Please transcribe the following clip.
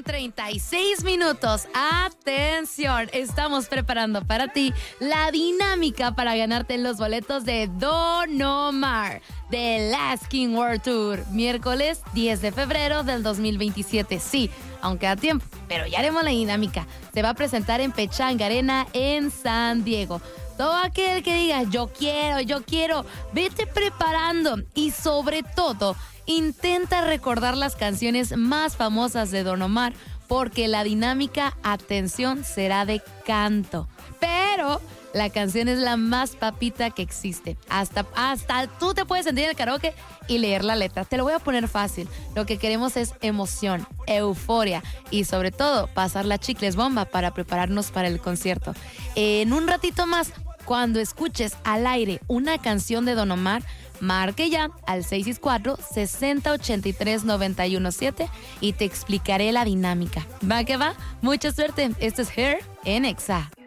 8:36. Atención, estamos preparando para ti la dinámica para ganarte los boletos de Don Omar de Last King World Tour, miércoles 10 de febrero del 2027. Sí, aún queda tiempo, pero ya haremos la dinámica. Se va a presentar en Pechanga Arena en San Diego. Todo aquel que diga, yo quiero, vete preparando y sobre todo, intenta recordar las canciones más famosas de Don Omar porque la dinámica, atención, será de canto. Pero la canción es la más papita que existe. Hasta tú te puedes sentir en el karaoke y leer la letra. Te lo voy a poner fácil. Lo que queremos es emoción, euforia y sobre todo pasar la chicles bomba para prepararnos para el concierto. En un ratito más, cuando escuches al aire una canción de Don Omar, marque ya al 664-6083-917 y te explicaré la dinámica. ¿Va que va? Mucha suerte. Esto es Her en Exa.